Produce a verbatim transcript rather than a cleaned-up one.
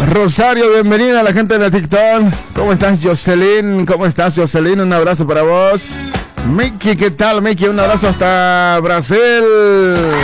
Rosario, bienvenida a la gente de la TikTok. ¿Cómo estás, Jocelyn? ¿Cómo estás, Jocelyn? Un abrazo para vos. Mickey, ¿qué tal, Mickey? Un abrazo hasta Brasil.